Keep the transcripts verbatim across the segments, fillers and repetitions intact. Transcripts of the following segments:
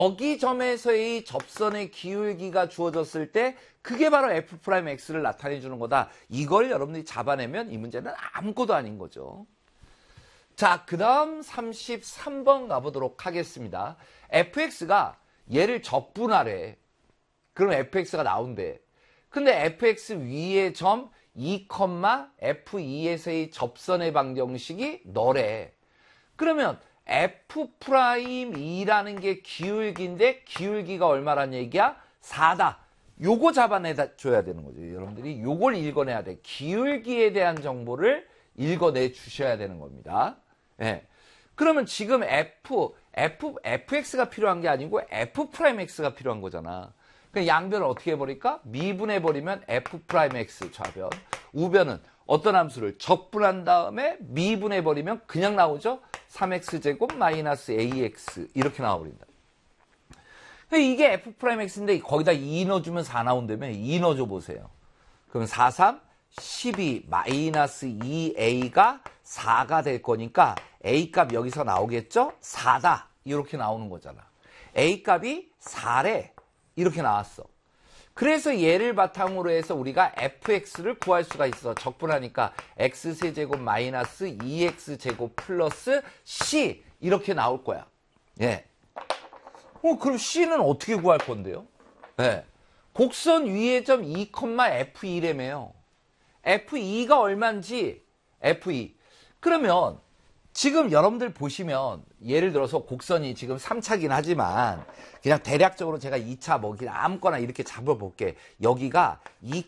여기 점에서의 접선의 기울기가 주어졌을 때 그게 바로 F'X를 나타내 주는 거다. 이걸 여러분들이 잡아내면 이 문제는 아무것도 아닌 거죠. 자, 그 다음 삼십삼 번 가보도록 하겠습니다. fx가 얘를 적분하래. 그럼 fx가 나온대. 근데 fx 위의 점 이, 에프이에서의 접선의 방정식이 너래. 그러면 F'E라는 게 기울기인데 기울기가 얼마란 얘기야? 사다. 요거 잡아내다 줘야 되는 거죠. 여러분들이 요걸 읽어내야 돼. 기울기에 대한 정보를 읽어내 주셔야 되는 겁니다. 예. 그러면 지금 F, F, fx가 필요한 게 아니고 F'X가 필요한 거잖아. 그럼 양변을 어떻게 해버릴까? 미분해버리면 F'X 좌변. 우변은 어떤 함수를 적분한 다음에 미분해버리면 그냥 나오죠? 삼 엑스 제곱 마이너스 에이엑스 이렇게 나와버린다. 이게 F'X인데 거기다 이 넣어주면 사 나온다며. 이 넣어줘 보세요. 그럼 사, 삼, 십이 마이너스 이 에이가 사가 될 거니까 A값 여기서 나오겠죠? 사다. 이렇게 나오는 거잖아. A값이 사래. 이렇게 나왔어. 그래서 얘를 바탕으로 해서 우리가 fx를 구할 수가 있어. 적분하니까 x세제곱 마이너스 이 엑스제곱 플러스 c 이렇게 나올 거야. 예. 어, 그럼 c는 어떻게 구할 건데요? 예. 곡선 위의 점 이, 에프이래매요. 에프이가 얼마인지 에프이. 그러면 지금 여러분들 보시면 예를 들어서 곡선이 지금 삼 차긴 하지만 그냥 대략적으로 제가 이 차 뭐 그냥 아무거나 이렇게 잡아볼게. 여기가 이,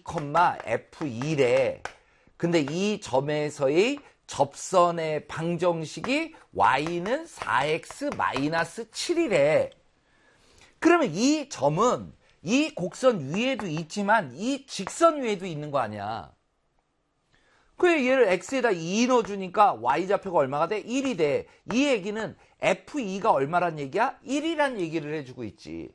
에프이래. 근데 이 점에서의 접선의 방정식이 y는 사 엑스 마이너스 칠이래. 그러면 이 점은 이 곡선 위에도 있지만 이 직선 위에도 있는 거 아니야. 그래 얘를 x에다 이 넣어주니까 y좌표가 얼마가 돼? 일이 돼. 이 얘기는 에프이가 얼마란 얘기야? 일이란 얘기를 해주고 있지.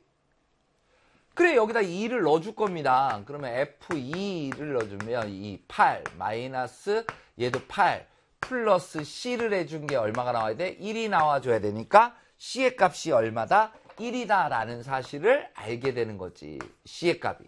그래 여기다 이를 넣어줄 겁니다. 그러면 에프이를 넣어주면 이 팔 마이너스 얘도 팔 플러스 c를 해준 게 얼마가 나와야 돼? 일이 나와줘야 되니까 c의 값이 얼마다? 일이다 라는 사실을 알게 되는 거지. c의 값이.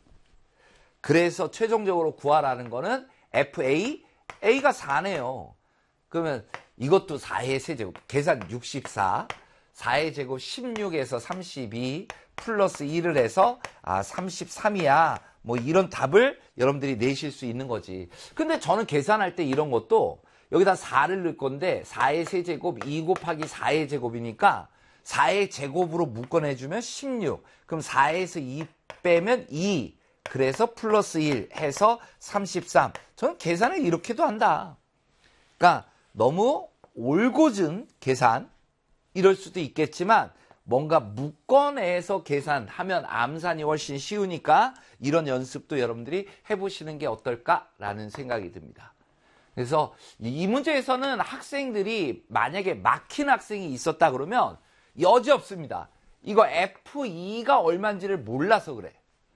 그래서 최종적으로 구하라는 거는 에프에이 A가 사네요. 그러면 이것도 사의 세제곱. 계산 육십사. 사의 제곱 십육에서 삼십이 플러스 일을 해서 아 삼십삼이야. 뭐 이런 답을 여러분들이 내실 수 있는 거지. 근데 저는 계산할 때 이런 것도 여기다 사를 넣을 건데 사의 세제곱 이 곱하기 사의 제곱이니까 사의 제곱으로 묶어내주면 십육. 그럼 사에서 이 빼면 이. 그래서 플러스 일 해서 삼십삼. 저는 계산을 이렇게도 한다. 그러니까 너무 올곧은 계산 이럴 수도 있겠지만 뭔가 묶어내서 계산하면 암산이 훨씬 쉬우니까 이런 연습도 여러분들이 해보시는 게 어떨까라는 생각이 듭니다. 그래서 이 문제에서는 학생들이 만약에 막힌 학생이 있었다 그러면 여지없습니다. 이거 에프이가 얼마인지를 몰라서 그래.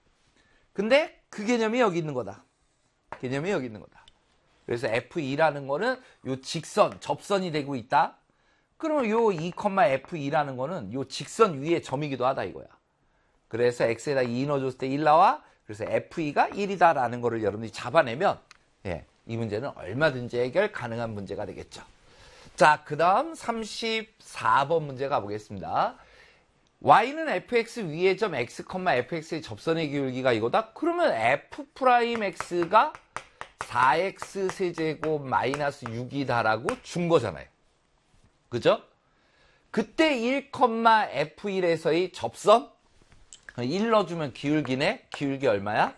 근데 그 개념이 여기 있는 거다. 개념이 여기 있는 거다. 그래서 에프이라는 거는 요 직선, 접선이 되고 있다. 그러면 요 이, 에프이라는 거는 요 직선 위에 점이기도 하다 이거야. 그래서 x에다 이 넣어줬을 때 일 나와. 그래서 에프이가 일이다라는 거를 여러분들이 잡아내면 예, 이 문제는 얼마든지 해결 가능한 문제가 되겠죠. 자, 그 다음 삼십사 번 문제 가보겠습니다. y는 fx 위의 점 x, fx의 접선의 기울기가 이거다? 그러면 f'x가 사 엑스 세제곱 마이너스 육이다라고 준 거잖아요. 그죠? 그때 일, 에프일에서의 접선? 일 넣어주면 기울기네? 기울기 얼마야?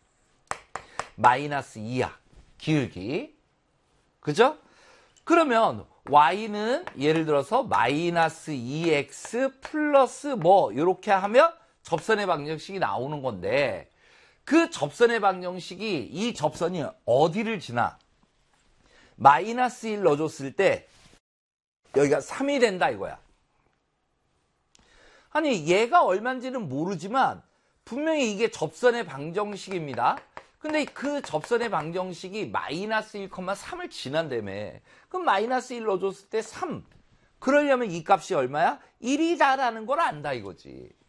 마이너스 이야. 기울기. 그죠? 그러면 y는 예를 들어서 마이너스 이 엑스 플러스 뭐 이렇게 하면 접선의 방정식이 나오는 건데 그 접선의 방정식이 이 접선이 어디를 지나? 마이너스 일 넣어줬을 때 여기가 삼이 된다 이거야. 아니 얘가 얼마인지는 모르지만 분명히 이게 접선의 방정식입니다. 근데 그 접선의 방정식이 마이너스 일, 삼을 지난다며. 그럼 마이너스 일 넣어줬을 때 삼. 그러려면 이 값이 얼마야? 일이다라는 걸 안다 이거지.